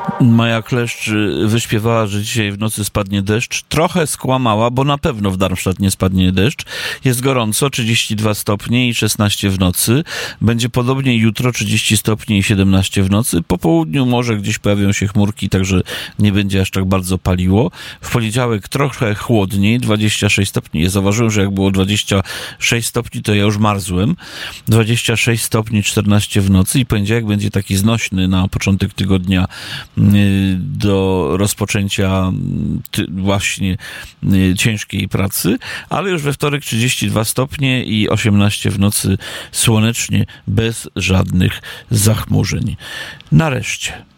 Maja Kleszcz wyśpiewała, że dzisiaj w nocy spadnie deszcz. Trochę skłamała, bo na pewno w Darmstadt nie spadnie deszcz. Jest gorąco, 32 stopnie i 16 w nocy. Będzie podobnie jutro, 30 stopni i 17 w nocy. Po południu może gdzieś pojawią się chmurki, także nie będzie aż tak bardzo paliło. W poniedziałek trochę chłodniej, 26 stopni. Ja zauważyłem, że jak było 26 stopni, to ja już marzłem. 26 stopni, 14 w nocy i poniedziałek będzie taki znośny na początek tygodnia do rozpoczęcia właśnie ciężkiej pracy, ale już we wtorek 32 stopnie i 18 w nocy słonecznie, bez żadnych zachmurzeń. Nareszcie.